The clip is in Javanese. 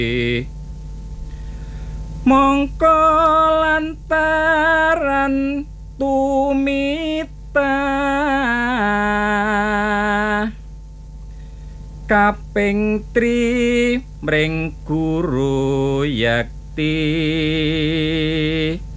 mongko lantaran tumita kaping tri mring guru yakti